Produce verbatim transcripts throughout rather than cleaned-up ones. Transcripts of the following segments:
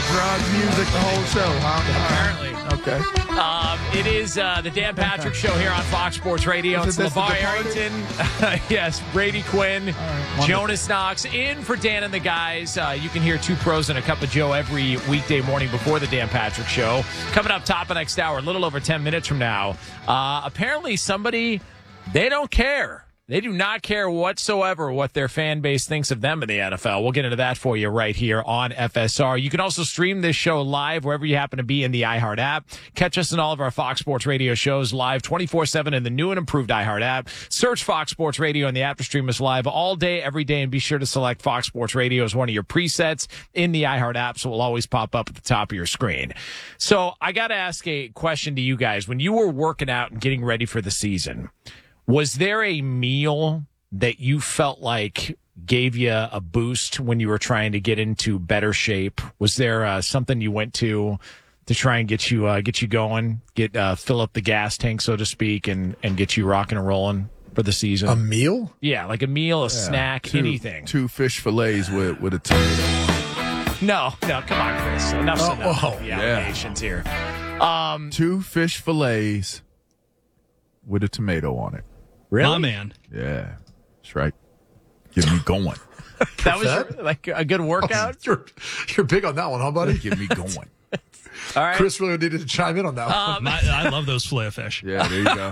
drug music the whole show, huh? Apparently. Okay. Um, it is uh, the Dan Patrick Show here on Fox Sports Radio. Is It's it this LeVar The Arrington. Yes, Brady Quinn, right, Jonas Knox in for Dan and the guys. Uh, you can hear two pros and a cup of Joe every weekday morning before the Dan Patrick Show. Coming up top of next hour, a little over ten minutes from now. Uh, apparently somebody, they don't care. They do not care whatsoever what their fan base thinks of them in the N F L. We'll get into that for you right here on F S R. You can also stream this show live wherever you happen to be in the iHeart app. Catch us in all of our Fox Sports Radio shows live twenty-four seven in the new and improved iHeart app. Search Fox Sports Radio in the app to stream us live all day, every day, and be sure to select Fox Sports Radio as one of your presets in the iHeart app, so it will always pop up at the top of your screen. So I got to ask a question to you guys. When you were working out and getting ready for the season, was there a meal that you felt like gave you a boost when you were trying to get into better shape? Was there uh, something you went to to try and get you uh, get you going, get uh, fill up the gas tank, so to speak, and, and get you rocking and rolling for the season? A meal? Yeah, like a meal, a Yeah, snack, two, anything. Two fish fillets with, with a tomato. No, no, come on, Chris. Enough's Oh, enough oh, of the yeah. allegations here. Um, Two fish fillets with a tomato on it. really? My man. Yeah, that's right. Get me going. That was That? your- like a good workout? You're, you're big on that one, huh, buddy? Get me going. All right. Chris really needed to chime in on that one. Um, My, I love those filet fish. Yeah, there you go.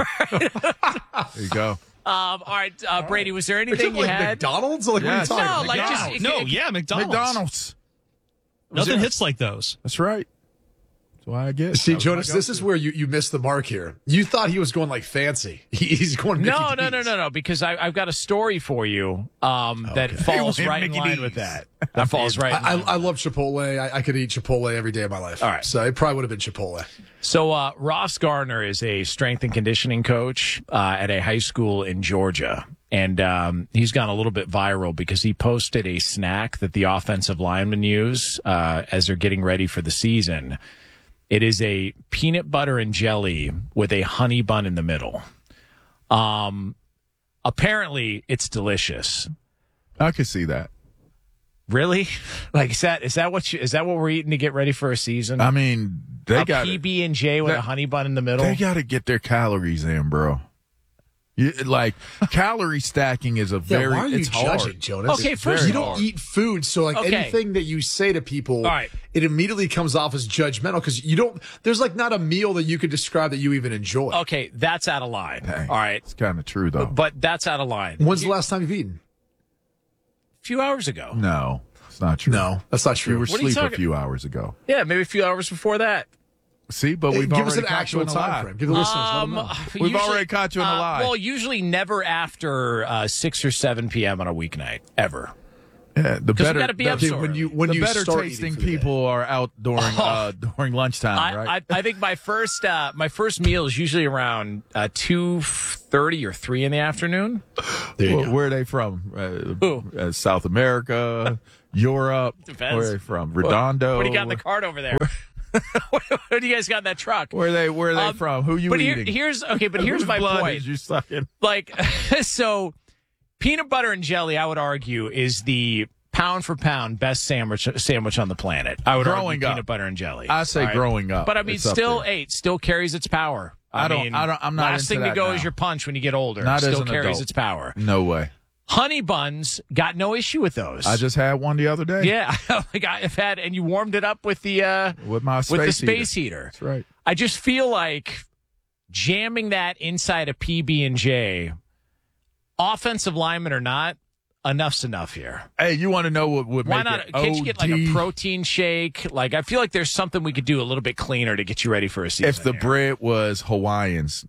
There you go. Um, all right, uh, Brady, was there Is anything it you like had? McDonald's? Like, Yes. what are you talking No, about? like just- McDonald's. No, it- yeah, McDonald's. McDonald's. Nothing hits like those. That's right. That's why I get. See, that was my Jonas, this go-to. is where you, you missed the mark here. You thought he was going like fancy. He, he's going Mickey No, no, no, D's. no, no, because I, I've got a story for you um, that falls Hey, right in Mickey line D's. with that. That falls right in I, I, line. I love Chipotle. I, I could eat Chipotle every day of my life. All right. So it probably would have been Chipotle. So uh, Ross Garner is a strength and conditioning coach uh, at a high school in Georgia. And um, he's gone a little bit viral because he posted a snack that the offensive linemen use uh, as they're getting ready for the season. It is a peanut butter and jelly with a honey bun in the middle. Um, apparently, it's delicious. I could see that. Really? Like is that is that what you, is that what we're eating to get ready for a season? I mean, they a got P B and J with that- a honey bun in the middle. they got to get their calories in, bro. You, like calorie stacking is a Yeah, very. why are you it's judging, hard. Jonas? Okay, It's first very you don't hard. eat food, so like Okay. anything that you say to people, All right. it immediately comes off as judgmental because you don't. There's like not a meal that you could describe that you even enjoy. Okay, that's out of line. Hey, All right, it's kind of true though. but that's out of line. When's the last time you've eaten? A few hours ago. no, it's not true. No, that's not we true. were What are you asleep a talking- few hours ago. Yeah, maybe a few hours before that. See, but Hey, we've give already us an caught you actual in a time lie. frame. Give the listeners let them know. Um, We've usually- already caught you in a uh, lie. Well, usually never after uh, six or seven p.m. on a weeknight, ever. Yeah, the Because we better, got to be the, up Okay, so when early. you when the you better start tasting eating for the day. people are out during uh, during lunchtime, I, right? I, I think my first uh, my first meal is usually around uh, two thirty or three in the afternoon. There you Where, go. where are they from? Uh, Who? uh, South America, Europe. Depends. Where are they from? Redondo. What do you got in the cart over there? what, what do you guys got in that truck? Where are they? Where are they Um, from? Who you but here, eating? here's okay, but here's Whose my blood point. is you sucking? Like, so peanut butter and jelly, I would argue, is the pound for pound best sandwich sandwich on the planet. I would Growing argue up. peanut butter and jelly. I say All right? growing up. But I mean, It's up still, there. eight still carries its power. I, I don't- Mean, I don't- I'm not last into thing to that go now. is your punch when you get older. Not as still an carries adult. its power. No way. Honey buns got no issue with those. I just had one the other day. yeah, like I've had, and you warmed it up with the uh, With my space with the heater. space heater. That's right. I just feel like jamming that inside a P B and J, offensive lineman or not, enough's enough here. Hey, you want to know what would Why make not? it Can't you get like a O D? protein shake? Like I feel like there's something we could do a little bit cleaner to get you ready for a season. If the here. bread was Hawaiians,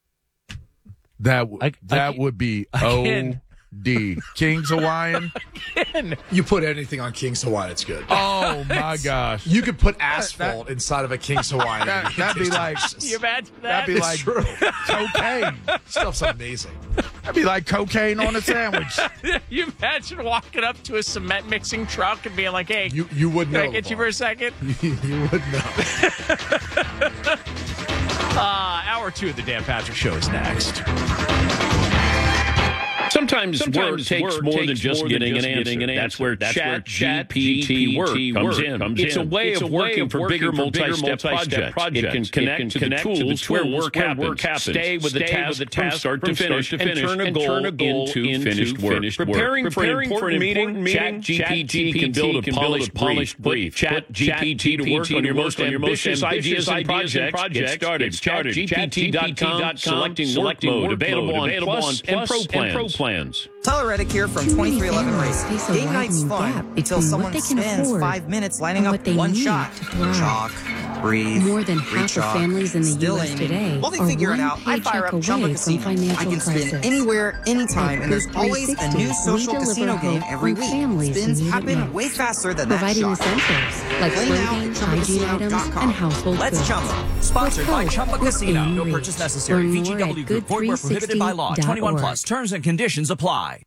that w- I- that I- would be Again. O D. King's Hawaiian. You put anything on King's Hawaiian, it's good. Oh my gosh. You could put asphalt inside of a King's Hawaiian. That, that'd be like Can you imagine that? that'd be It's like true. cocaine. Stuff's amazing. That'd be like cocaine on a sandwich. you imagine walking up to a cement mixing truck and being like, "Hey, You you would can know. I get you for a second?" You would know. Uh, hour two of the Dan Patrick Show is next. Sometimes, Sometimes work takes work more takes than just more getting than an just answer. getting an That's answer. where That's Chat where G P T work comes in. comes It's a in. way It's of a way working of for working bigger for multi-step bigger multi-step projects. It can projects. connect, It can to, connect the to the tools where tools work where happens. work happens. Stay with the Stay task with the from task start from to finish, start to and finish, turn a and goal turn a goal into into finished work. finished work. Preparing for an Preparing for important an meeting, important meeting, Chat G P T can ChatGPT build a can build a polished polished brief. brief. Chat G P T to work on your most ambitious ideas and projects. Get started. Chat G P T dot com. Selecting work mode. Available on Plus and Pro plans. Tyler Reddick here from twenty-three eleven Racing. Game night's fun until someone spends five minutes lining up one shot. Chalk, breathe, More than half of families in the U S today While they are figure it one out, I fire paycheck up Chumba away Casino. from financial I can spend crisis. anywhere, anytime, At and there's Quiz always a new three sixty, social we casino deliver game hope every for week. families who Spins need it happen most. way faster than Providing that shot. essentials like Play now clothing, at Chumba hygiene Casino items, dot com. and household Let's goods. Chumba. Sponsored by With Chumba hope Casino. within No reach. purchase necessary. Learn V more G W at Group. Void where prohibited by law. good three sixty dot org. twenty-one plus. Terms and conditions apply.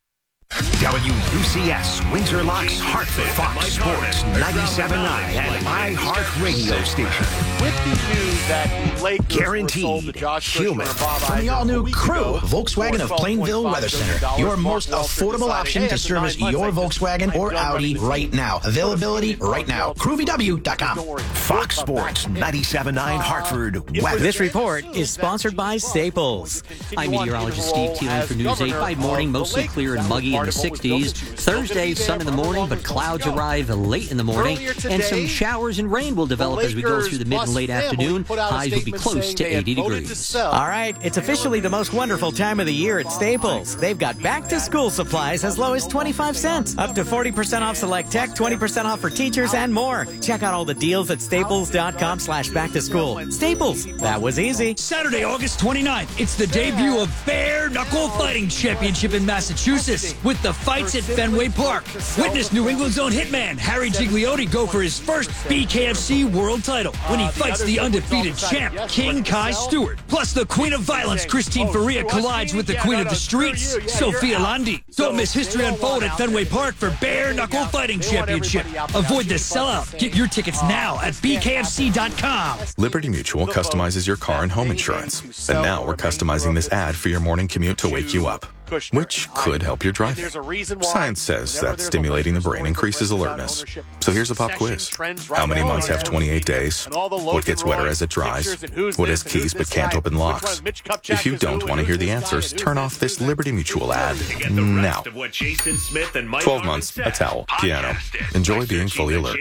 W U C S, Windsor Locks, Hartford, Fox Sports, ninety-seven point nine, and iHeart Radio Station. With the news that the Lakers Guaranteed were sold to Josh human. Kushner and Bob From the Iger all-new a week Crew, ago Volkswagen of for Plainville twelve Weather point five Center. billion Your dollars. most Mark Walter affordable decided, option hey, to after service nine your months, I Volkswagen think or I'm done Audi running right now. Availability right now. Crew V W dot com. Fox Sports, ninety-seven point nine Hartford Weather. This report is sponsored by Staples. I'm meteorologist Steve Teeling for News eight. By morning, mostly clear and muggy in the sixties. Thursday, sun in the morning, but clouds arrive late in the morning. And some showers and rain will develop as we go through the mid and late afternoon. Highs will be close to eighty degrees. All right, it's officially the most wonderful time of the year at Staples. They've got back-to-school supplies as low as twenty-five cents. Up to forty percent off select tech, twenty percent off for teachers, and more. Check out all the deals at staples dot com slash back to school. Staples, that was easy. Saturday, August twenty-ninth, it's the debut of Bare Knuckle Fighting Championship in Massachusetts with the fights at Fenway Park. Witness New England's own hitman, Harry Gigliotti, go for his first B K F C world title when he fights the undefeated champ, King Kai Stewart. Plus, the Queen of Violence, Christine Faria, collides with the Queen of the Streets, Sophia Landi. Don't miss history unfold at Fenway Park for Bare Knuckle Fighting Championship. Avoid the sellout. Get your tickets now at B K F C dot com. Liberty Mutual customizes your car and home insurance. And now we're customizing this ad for your morning commute to wake you up, which could help your driving. Science says that stimulating the brain increases alertness. So here's a pop quiz. How many months have twenty-eight days? What gets wetter as it dries? What has keys but can't open locks? If you don't want to hear the answers, turn off this Liberty Mutual ad now. twelve months, a towel, piano. Enjoy being fully alert.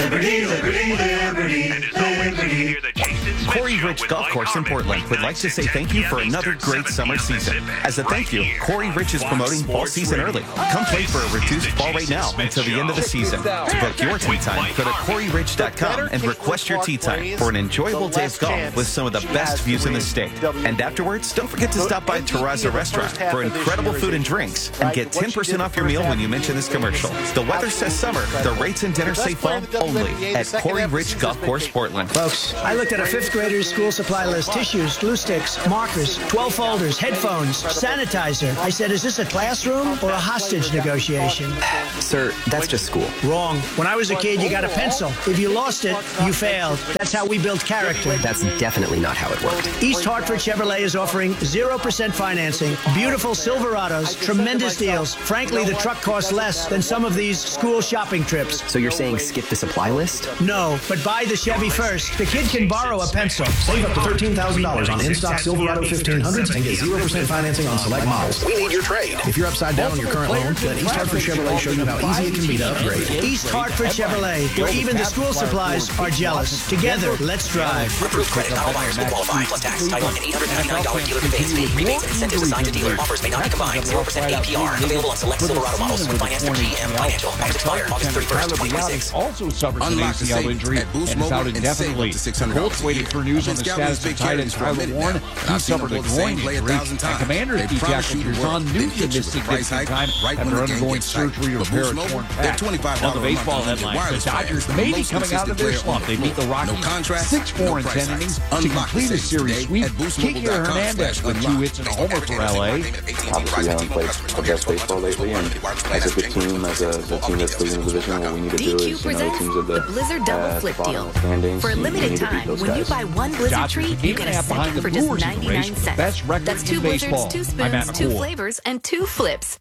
Corey Rich Golf Course in Portland would like to say thank you for another great summer season. As a thank you, Corey Rich is promoting fall season early. Come play for a reduced fall rate now until the end of the season. To book your tee time, go to corey rich dot com and request your tee time for an enjoyable day of golf with some of the best views in the state. And afterwards, don't forget to stop by Terraza Restaurant for incredible food and drinks and get ten percent off your meal when you mention this commercial. The weather says summer. The rates and dinner say fall only at Corey Rich Golf Course, Portland. Folks, I looked at a fifth grader's school supply list. Tissues, glue sticks, markers, twelve folders, headphones, sanitizer. I said, is this a classroom or a hostage negotiation? Sir, that's just school. Wrong. When I was a kid, you got a pencil. If you lost it, you failed. That's how we built character. That's definitely not how it worked. East Hartford Chevrolet is offering zero percent financing, beautiful Silverados, tremendous deals. Frankly, the truck costs less than some of these school shopping trips. So you're saying skip the supply list? No, but buy the Chevy first. The kid can borrow a pencil. Save up to thirteen thousand dollars on in-stock Silverado fifteen hundreds and get zero percent financing on select models. We need your trade. If you're upside down on your current loan, let East Hartford Chevrolet show you how easy it can be to upgrade. East Hartford Chevrolet, where even the school supplies are jealous. Together, let's drive. Approved credit. Not all buyers will qualify. Plus tax. Title and eight hundred ninety-nine dollars dealer rebates. Pay rebates and incentives assigned to dealer. Offers may not be combined. zero percent A P R. Available on select Silverado models when financed through G M Financial. Offers expire August thirty-first, twenty twenty-six. Also suffered an A C L injury and is out indefinitely. Colts waiting for news on the status of tight end Tyler Warren. He suffered a groin injury. And Commanders D tackle John Newton missed significant time after undergoing surgery to repair a torn pec. On the baseball headlines, the Dodgers may be coming out of their slump. They beat the Rockies six four in ten innings to complete a series sweep. Kiki Hernandez with two hits and a homer for L A. Obviously, we haven't played the best baseball lately, and as a good team, as a, as a team that's leading the division, what we need to do is, you know, teams of the, the Blizzard Double uh, Flip Deal. Standings, for a limited time, when you buy one Blizzard Dodgers treat, eight you get and a a half behind second the for just Brewers in the race. ninety-nine cents. Best record That's two in Blizzards, baseball. two I'm Matt spoons, two McCool. flavors, and two flips.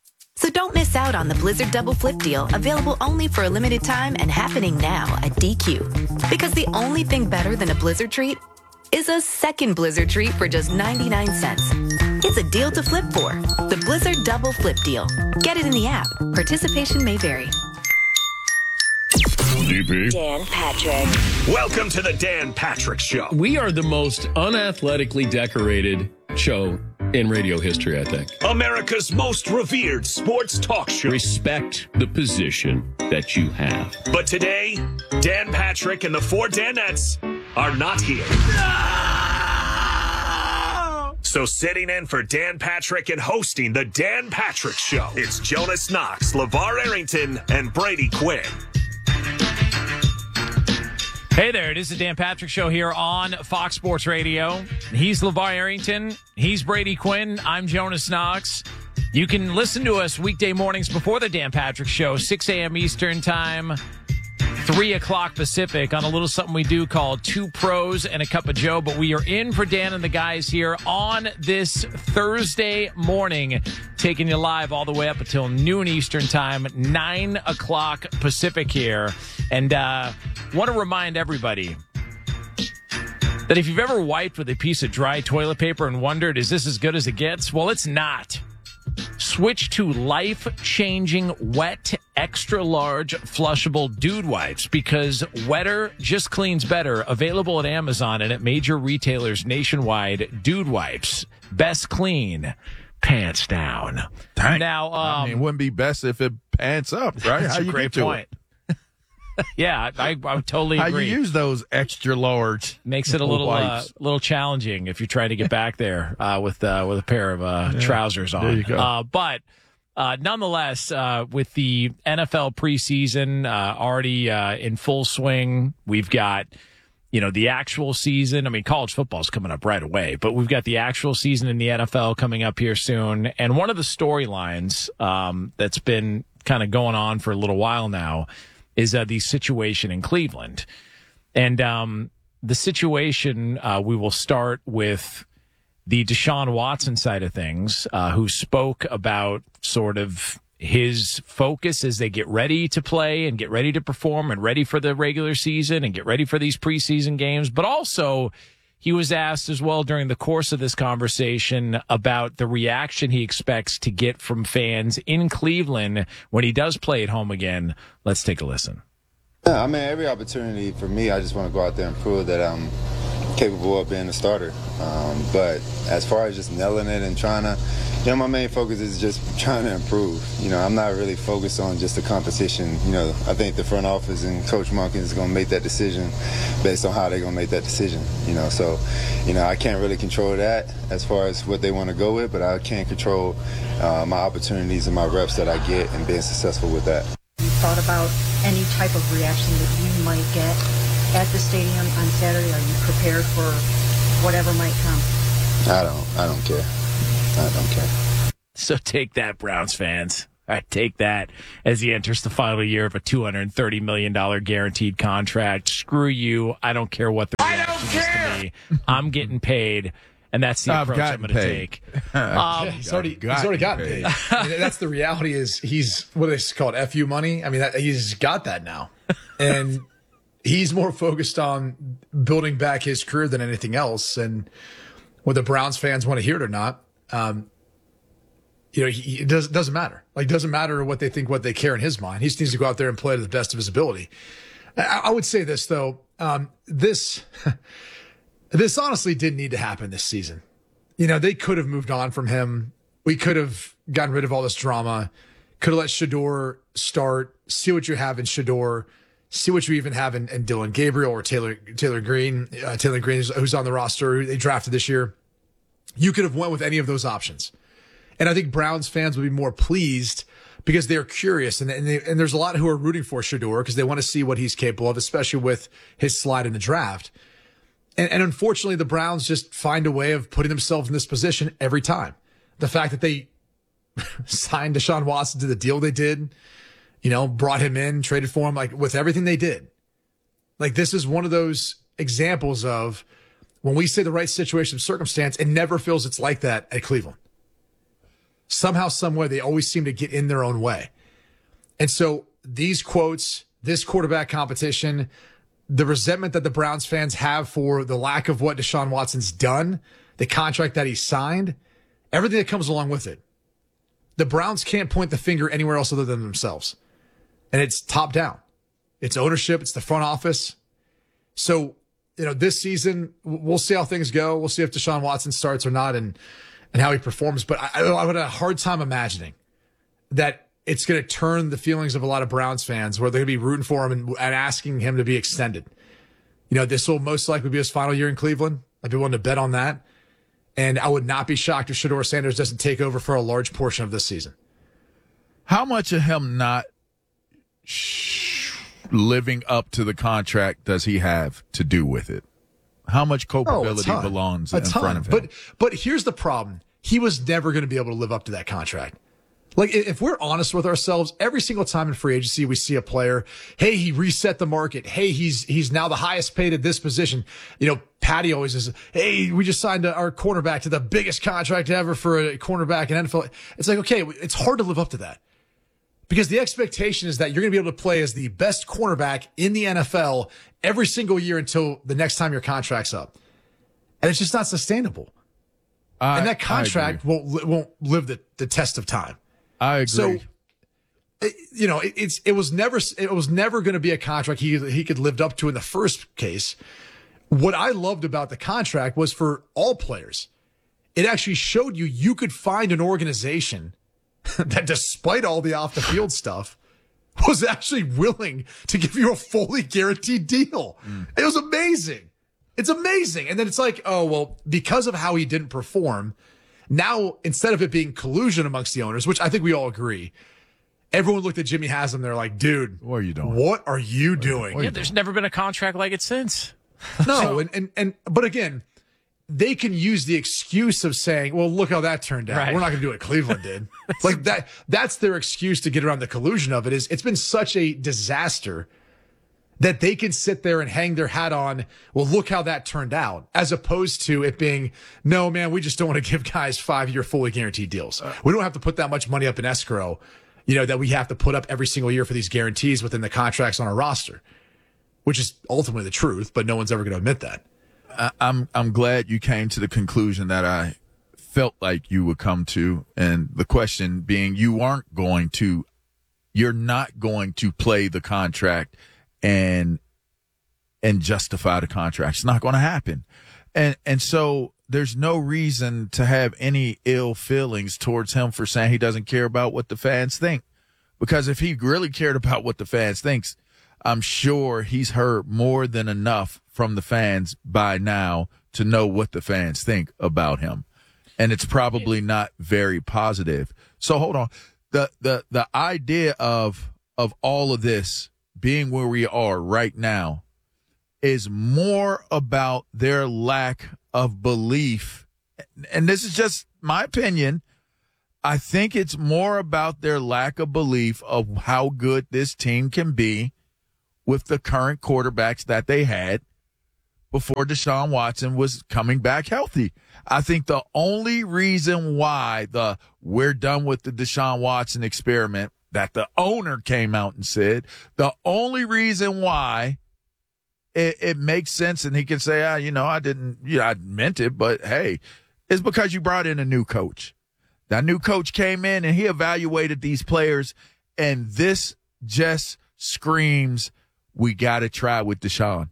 So don't miss out on the Blizzard Double Flip deal, available only for a limited time and happening now at D Q. Because the only thing better than a Blizzard treat is a second Blizzard treat for just ninety-nine cents. It's a deal to flip for. The Blizzard Double Flip deal. Get it in the app. Participation may vary. D P. Dan Patrick. Welcome to the Dan Patrick Show. We are the most unathletically decorated show in radio history, I think. America's most revered sports talk show. Respect the position that you have. But today, Dan Patrick and the four Danettes are not here. No! So sitting in for Dan Patrick and hosting the Dan Patrick Show, it's Jonas Knox, LeVar Arrington, and Brady Quinn. Hey there, it is the Dan Patrick Show here on Fox Sports Radio. He's LeVar Arrington. He's Brady Quinn. I'm Jonas Knox. You can listen to us weekday mornings before the Dan Patrick Show, six a.m. Eastern Time, three o'clock Pacific, on a little something we do called Two Pros and a Cup of Joe. But we are in for Dan and the guys here on this Thursday morning, taking you live all the way up until noon Eastern Time, nine o'clock Pacific here. And uh, want to remind everybody that if you've ever wiped with a piece of dry toilet paper and wondered, is this as good as it gets? Well, it's not. Switch to life-changing wet, extra-large, flushable dude wipes, because wetter just cleans better. Available at Amazon and at major retailers nationwide. Dude wipes. Best clean. Pants down. Dang. Now, um, I mean, it wouldn't be best if it pants up, right? That's How a you great get to point. It? Yeah, I, I would totally How agree. you use those extra large Makes it a little uh, little challenging if you're trying to get back there uh, with uh, with a pair of uh, Yeah. trousers on. There you go. Uh, but uh, nonetheless, uh, with the N F L preseason uh, already uh, in full swing, we've got you know the actual season. I mean, college football is coming up right away, but we've got the actual season in the N F L coming up here soon. And one of the storylines um, that's been kind of going on for a little while now is uh, the situation in Cleveland. And um, the situation, uh, we will start with the Deshaun Watson side of things, uh, who spoke about sort of his focus as they get ready to play and get ready to perform and ready for the regular season and get ready for these preseason games. But also, he was asked as well during the course of this conversation about the reaction he expects to get from fans in Cleveland when he does play at home again. Let's take a listen. Yeah, I mean, every opportunity for me, I just want to go out there and prove that I'm capable of being a starter. Um, but as far as just nailing it and trying to, you know, my main focus is just trying to improve. You know, I'm not really focused on just the competition. You know, I think the front office and Coach Monken is going to make that decision based on how they're going to make that decision. You know, so, you know, I can't really control that as far as what they want to go with, but I can control uh, my opportunities and my reps that I get and being successful with that. You thought about any type of reaction that you might get at the stadium on Saturday? Are you prepared for whatever might come? I don't. I don't care. I don't care. So take that, Browns fans. All right, take that as he enters the final year of a two hundred thirty million dollars guaranteed contract. Screw you. I don't care what the reaction is to me. I'm getting paid, and that's the I've approach I'm gotten going to paid. take. Um, Um, he's already, he's already gotten paid. I mean, that's the reality is he's, what do they call it, F U money? I mean, that, he's got that now. And he's more focused on building back his career than anything else. And whether Browns fans want to hear it or not, um, you know, he, it does, doesn't matter. Like, doesn't matter what they think, what they care in his mind. He just needs to go out there and play to the best of his ability. I, I would say this, though. Um, this, this honestly didn't need to happen this season. You know, they could have moved on from him. We could have gotten rid of all this drama. Could have let Shedeur start, see what you have in Shedeur, see what you even have in, in Dylan Gabriel or Taylor Taylor Green. Uh, Taylor Green, is, who's on the roster, who they drafted this year. You could have went with any of those options. And I think Browns fans would be more pleased because they're curious. And, and, they, and there's a lot who are rooting for Shedeur because they want to see what he's capable of, especially with his slide in the draft. And, and unfortunately, the Browns just find a way of putting themselves in this position every time. The fact that they signed Deshaun Watson to the deal they did, you know, brought him in, traded for him, like with everything they did. Like, this is one of those examples of when we say the right situation of circumstance, it never feels it's like that at Cleveland. Somehow, somewhere, they always seem to get in their own way. And so these quotes, this quarterback competition, the resentment that the Browns fans have for the lack of what Deshaun Watson's done, the contract that he signed, everything that comes along with it. The Browns can't point the finger anywhere else other than themselves. And it's top down. It's ownership. It's the front office. So, you know, this season, we'll see how things go. We'll see if Deshaun Watson starts or not and, and how he performs. But I, I have a hard time imagining that it's going to turn the feelings of a lot of Browns fans where they're going to be rooting for him and, and asking him to be extended. You know, this will most likely be his final year in Cleveland. I'd be willing to bet on that. And I would not be shocked if Shedeur Sanders doesn't take over for a large portion of this season. How much of him not sh- living up to the contract does he have to do with it? How much culpability oh, belongs in front of him? But, but here's the problem. He was never going to be able to live up to that contract. Like, if we're honest with ourselves, every single time in free agency we see a player, hey, he reset the market. Hey, he's he's now the highest paid at this position. You know, Patty always is, hey, we just signed our cornerback to the biggest contract ever for a cornerback in N F L. It's like, okay, it's hard to live up to that. Because the expectation is that you're going to be able to play as the best cornerback in the N F L every single year until the next time your contract's up. And it's just not sustainable. I, and that contract won't won't live the, the test of time. I agree. So, it, you know, it, it's it was never it was never going to be a contract he he could lived up to in the first case. What I loved about the contract was for all players, it actually showed you you could find an organization that, despite all the off the field stuff, was actually willing to give you a fully guaranteed deal. Mm. It was amazing. It's amazing. And then it's like, oh well, because of how he didn't perform. Now, instead of it being collusion amongst the owners, which I think we all agree, everyone looked at Jimmy Haslam. They're like, dude, what are you doing? What are you doing? Yeah, there's never been a contract like it since. No. and, and, and, but again, they can use the excuse of saying, well, look how that turned out. Right. We're not going to do what Cleveland did. Like that, that's their excuse to get around the collusion of it. Is it's been such a disaster that they can sit there and hang their hat on, well, look how that turned out, as opposed to it being, no, man, we just don't want to give guys five-year fully guaranteed deals. We don't have to put that much money up in escrow, you know, that we have to put up every single year for these guarantees within the contracts on our roster, which is ultimately the truth, but no one's ever going to admit that. I, I'm I'm glad you came to the conclusion that I felt like you would come to, and the question being, you aren't going to, you're not going to play the contract and and justify the contract. It's not going to happen. And and so there's no reason to have any ill feelings towards him for saying he doesn't care about what the fans think. Because if he really cared about what the fans thinks, I'm sure he's heard more than enough from the fans by now to know what the fans think about him. And it's probably not very positive. So hold on. The the the idea of of all of this being where we are right now is more about their lack of belief. And this is just my opinion. I think it's more about their lack of belief of how good this team can be with the current quarterbacks that they had before Deshaun Watson was coming back healthy. I think the only reason why the we're done with the Deshaun Watson experiment that the owner came out and said, the only reason why it, it makes sense and he can say, ah, you know, I didn't, you know, I meant it, but hey, is because you brought in a new coach. That new coach came in and he evaluated these players, and this just screams, we got to try with Deshaun.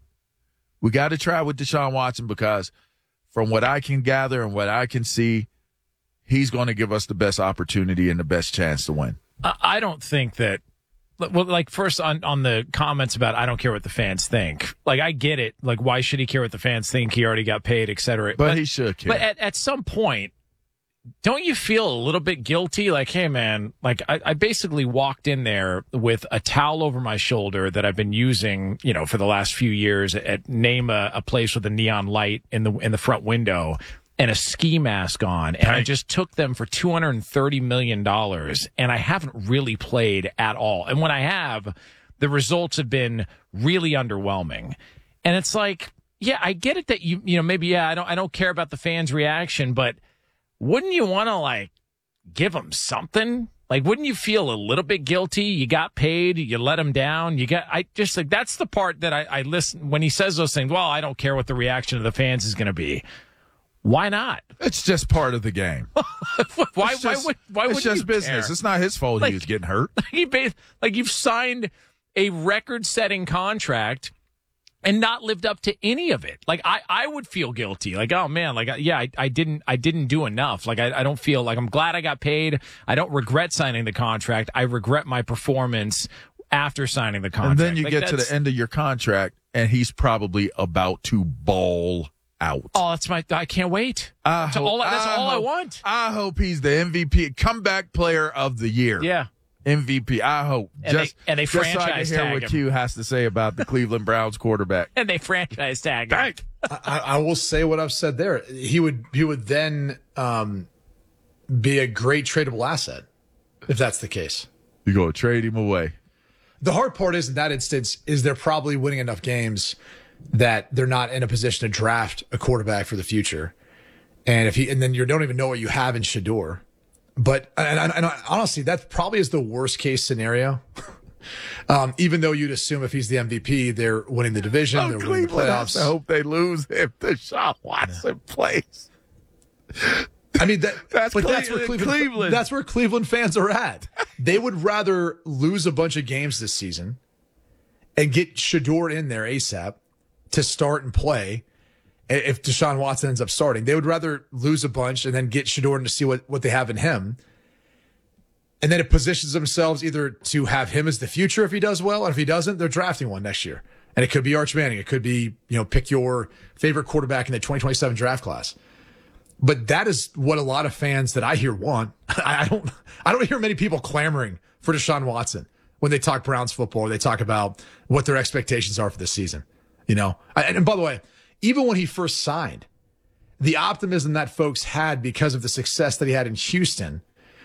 We got to try with Deshaun Watson because from what I can gather and what I can see, he's going to give us the best opportunity and the best chance to win. I don't think that, well, like first on, on the comments about I don't care what the fans think. Like, I get it. Like, why should he care what the fans think? He already got paid, et cetera. But, but he should care. But at, at some point, don't you feel a little bit guilty? Like, hey, man, like I, I basically walked in there with a towel over my shoulder that I've been using, you know, for the last few years at name a, a place with a neon light in the in the front window and a ski mask on. And I just took them for two hundred thirty million dollars and I haven't really played at all. And when I have, the results have been really underwhelming. And it's like, yeah, I get it that you, you know, maybe, yeah, I don't, I don't care about the fans' reaction, but wouldn't you want to, like, give him something? Like, wouldn't you feel a little bit guilty? You got paid, you let him down. You got, I just like, that's the part that I, I listen when he says those things. Well, I don't care what the reaction of the fans is going to be. Why not? It's just part of the game. why, just, why would, why would It's just you business. care? It's not his fault like, he was getting hurt. He based, like, you've signed a record setting contract and not lived up to any of it. Like, I, I would feel guilty. Like, oh man, like, yeah, I, I didn't, I didn't do enough. Like, I, I don't feel like I'm glad I got paid. I don't regret signing the contract. I regret my performance after signing the contract. And then you like, get to the end of your contract and he's probably about to ball out. Oh, that's my, I can't wait. I That's hope, all, that's I all hope, I want. I hope he's the M V P, comeback player of the year. Yeah. M V P. I hope. And just, they, and they just franchise so I can hear tag what him. Q has to say about the Cleveland Browns quarterback. And they franchise tag him. I, I will say what I've said there. He would he would then um, be a great tradable asset if that's the case. You go trade him away. The hard part is in that instance is they're probably winning enough games that they're not in a position to draft a quarterback for the future. And if he and then you don't even know what you have in Shedeur. But and, and, and honestly, that probably is the worst case scenario. Um, even though you'd assume if he's the M V P, they're winning the division, Oh, they're winning the Cleveland has playoffs. to hope they lose if Deshaun Watson plays. I mean, that, That's but Cle- that's where Cleveland, Cleveland. That's where Cleveland fans are at. They would rather lose a bunch of games this season and get Shedeur in there ASAP to start and play. If Deshaun Watson ends up starting, they would rather lose a bunch and then get Shedeur in to see what, what they have in him. And then it positions themselves either to have him as the future if he does well, and if he doesn't, they're drafting one next year. And it could be Arch Manning. It could be, you know, pick your favorite quarterback in the twenty twenty-seven draft class. But that is what a lot of fans that I hear want. I don't, I don't hear many people clamoring for Deshaun Watson when they talk Browns football or they talk about what their expectations are for this season. You know, and, and by the way, even when he first signed, the optimism that folks had because of the success that he had in Houston,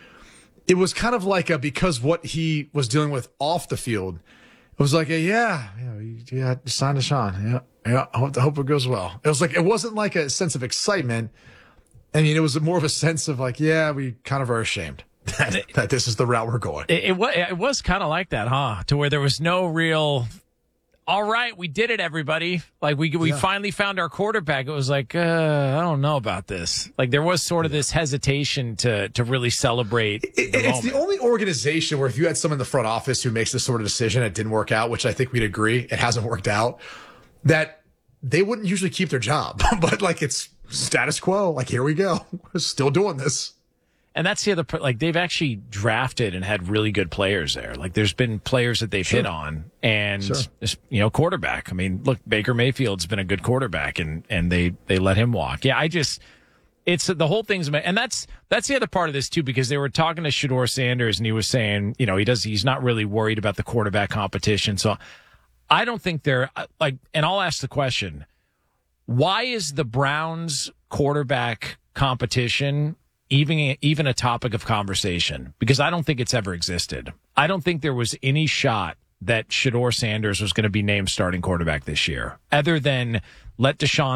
it was kind of like a, because what he was dealing with off the field, it was like a, yeah, yeah, yeah, sign Deshaun. Yeah, yeah, I hope, I hope it goes well. It was like, it wasn't like a sense of excitement. I mean, it was more of a sense of like, yeah, we kind of are ashamed that, that this is the route we're going. It, it was, it was kind of like that, huh? To where there was no real, all right, we did it, everybody. Like we we Yeah. finally found our quarterback. It was like, uh, I don't know about this. Like there was sort of this hesitation to to really celebrate. It, the it's moment. the only organization where if you had someone in the front office who makes this sort of decision, it didn't work out, which I think we'd agree it hasn't worked out, that they wouldn't usually keep their job. But like it's status quo. Like here we go, we're still doing this. And that's the other part. Like they've actually drafted and had really good players there. Like there's been players that they've Sure. hit on, and Sure. this, you know, quarterback. I mean, look, Baker Mayfield's been a good quarterback, and and they they let him walk. Yeah, I just it's the whole thing's, and that's that's the other part of this too, because they were talking to Shedeur Sanders, and he was saying, you know, he does he's not really worried about the quarterback competition. So I don't think they're like, and I'll ask the question: why is the Browns quarterback competition even even a topic of conversation? Because I don't think it's ever existed. I don't think there was any shot that Shedeur Sanders was going to be named starting quarterback this year, other than let Deshaun